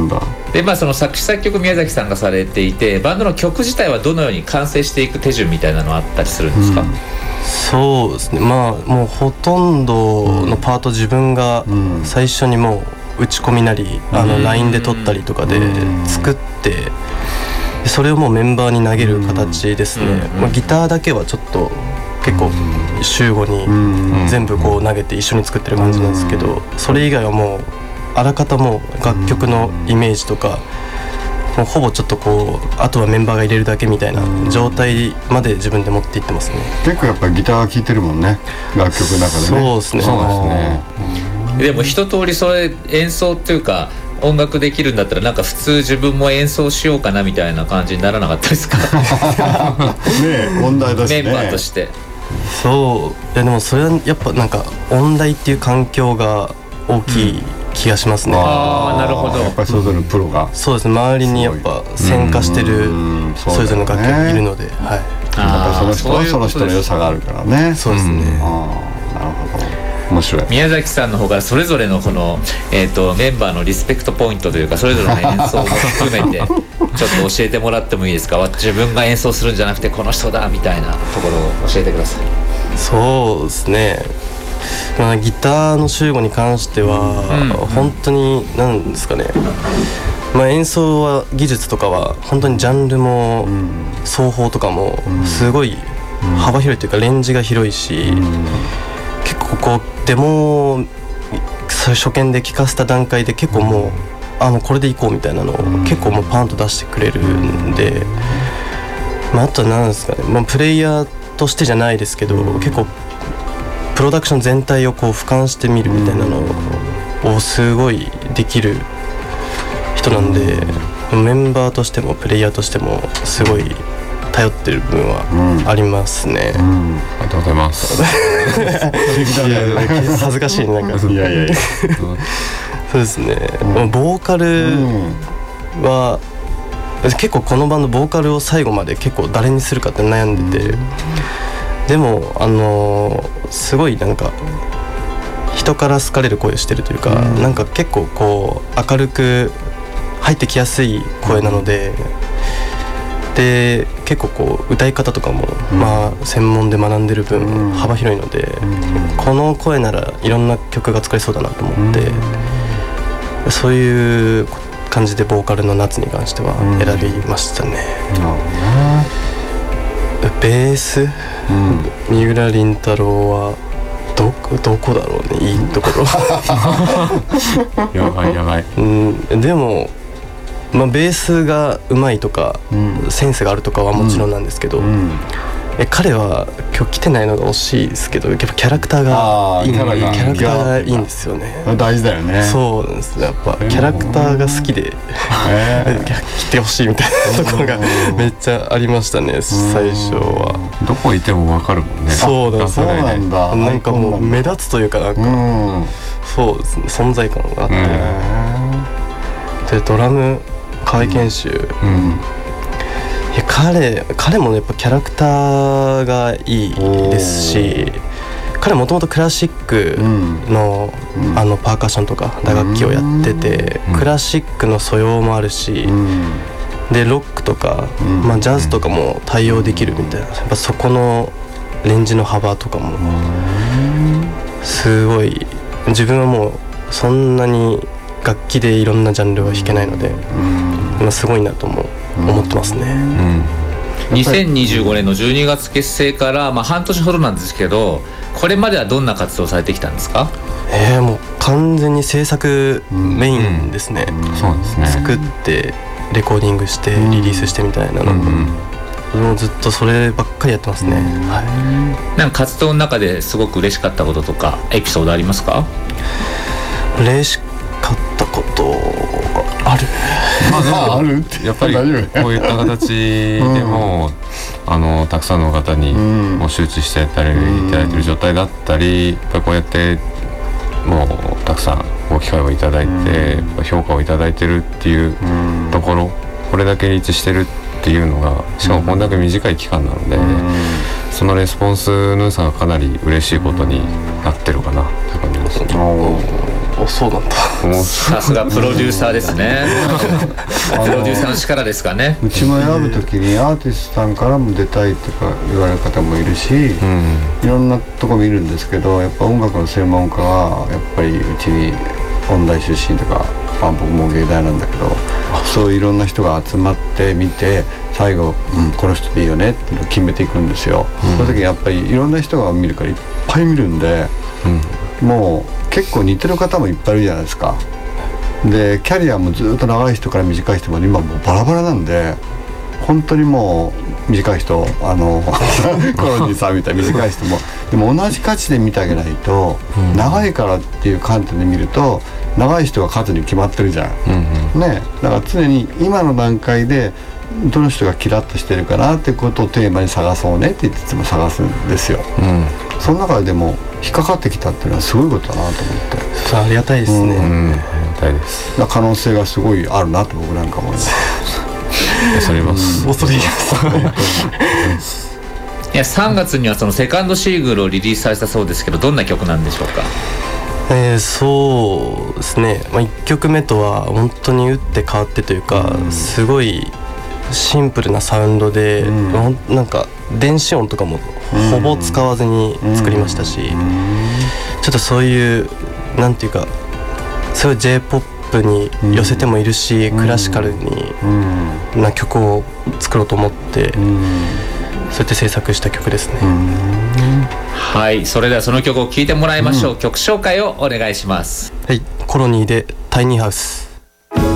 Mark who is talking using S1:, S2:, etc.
S1: なんだ。
S2: でその作詞作曲宮崎さんがされていて、バンドの曲自体はどのように完成していく手順みたいなのはあったりするんですか？
S3: そうですね、もうほとんどのパート自分が最初にもう打ち込みなり、LINE で撮ったりとかで作って、それをもうメンバーに投げる形ですね。ギターだけはちょっと結構週後に全部こう投げて一緒に作ってる感じなんですけど、それ以外はもうあらかたもう楽曲のイメージとかもうほぼちょっとこうあとはメンバーが入れるだけみたいな状態まで自分で持っていってますね。
S1: 結構やっぱりギター聴いてるもんね、楽曲の中でね。
S3: そうですね。
S1: そうですね。
S2: でも一通りそれ演奏っていうか音楽できるんだったら、なんか普通自分も演奏しようかなみたいな感じにならなかったですか？
S1: ね問題だしね、
S2: メンバーとして。
S3: そう、でもそれはやっぱなんか音大っていう環境が大きい気がしますね。
S2: なるほど。
S1: やっぱりそれぞれのプロが、
S3: そうですね、周りにやっぱ専科してるそれぞれの楽曲いるので、はい、
S1: やっぱりその人はその人の良さがあるからね。
S3: そうですね。
S1: なるほど、面白い。
S2: 宮崎さんの方からそれぞれのこの、メンバーのリスペクトポイントというか、それぞれの演奏も含めてちょっと教えてもらってもいいですか？自分が演奏するんじゃなくてこの人だみたいなところを教えてください。
S3: そうですね、ギターの週吾に関しては、本当に何ですかね、演奏は技術とかは本当にジャンルも奏法とかもすごい幅広いというかレンジが広いし、結構こうデモ初見で聴かせた段階で結構もうこれでいこうみたいなのを結構もうパンと出してくれるんで、あとは何ですかね、プレイヤーとしてじゃないですけど、結構プロダクション全体をこう俯瞰してみるみたいなのをすごいできる人なんで、メンバーとしてもプレイヤーとしてもすごい頼ってる部分はありますね。
S4: ありがとうございます。
S3: 恥ずかしいね、なんか。
S1: いや
S3: そうですね、ボーカルは結構このバンドボーカルを最後まで結構誰にするかって悩んでて、でもすごいなんか人から好かれる声をしてるというか、なんか結構こう明るく入ってきやすい声なので、で結構こう歌い方とかも専門で学んでる分幅広いので、この声ならいろんな曲が作れそうだなと思って、そういう感じでボーカルの夏に関しては選びましたね。ベース、三浦凛太郎はどこだろうね、いいところ。
S4: やばい、
S3: でもベースがうまいとか、センスがあるとかはもちろんなんですけど、彼は今日来てないのが惜しいですけど、やっぱキャラクターがいい、キャラクターがいいんですよね。
S1: 大事だよね。
S3: そうなんですね、やっぱキャラクターが好きで来てほしいみたいなところがめっちゃありましたね、最初は。
S4: どこいても分かるもんね。
S3: そうなんだ。なんかもう目立つというか、なんかそうですね、存在感があって、でドラム河合研修、彼もやっぱキャラクターがいいですし、彼もともとクラシックの、パーカッションとか打楽器をやってて、クラシックの素養もあるし、でロックとか、ジャズとかも対応できるみたいな、やっぱそこのレンジの幅とかもすごい、自分はもうそんなに楽器でいろんなジャンルは弾けないので、すごいなとも思ってますね。
S2: 2025年の12月結成から、半年ほどなんですけど、これまではどんな活動されてきたんですか？
S3: もう完全に制作メインですね。
S4: そうですね。
S3: 作ってレコーディングしてリリースしてみたいなの、もうずっとそればっかりやってますね。
S2: なんか活動の中ですごく嬉しかったこととかエピソードありますか？
S3: 嬉しかったことがある。
S1: ある
S4: やっぱりこういった形でも、たくさんの方にもう周知していただいている状態だったり、やっぱりこうやってもうたくさんご機会をいただいて、評価をいただいてるっていうところ、これだけリーチしてるっていうのが、しかもこんだけ短い期間なので、そのレスポンスの良さがかなり嬉しいことになってるかなと感じますね。
S3: そうなんだ。
S2: さすがプロデューサーですねプロデューサーの力ですかね。
S1: うちも選ぶときにアーティストさんからも出たいとか言われる方もいるし、いろんなとこ見るんですけど、やっぱ音楽の専門家はやっぱりうちに音大出身とか、僕も芸大なんだけど、そういろんな人が集まって見て最後、この人でいいよねっていうのを決めていくんですよ。その時にやっぱりいろんな人が見るからいっぱい見るんで、もう結構似てる方もいっぱいいるじゃないですか。でキャリアもずっと長い人から短い人まで今もうバラバラなんで、本当にもう短い人コロニーさんみたいな短い人もでも同じ価値で見てあげないと、長いからっていう観点で見ると長い人が勝つに決まってるじゃん、ね。だから常に今の段階でどの人がキラッとしてるかなってことをテーマに探そうねって言っていつも探すんですよ、その中でも引っかかってきたっていうのはすごいことだなと思って。
S3: ありがたいですね、
S4: ありがたいです。
S1: 可能性がすごいあるなと僕なんか思います。
S4: 恐れます、
S3: 恐れます
S2: いや3月にはそのセカンドシングルをリリースされたそうですけど、どんな曲なんでしょうか。
S3: そうですね、1曲目とは本当に打って変わってというか、すごいシンプルなサウンドで、なんか電子音とかもほぼ使わずに作りましたし、ちょっとそういうなんていうかすごい J-POP に寄せてもいるし、クラシカルにな曲を作ろうと思って、そうやって制作した曲ですね。
S2: はい、それではその曲を聴いてもらいましょう。曲紹介をお願いします。
S3: はい、コロニーでタイニーハウス。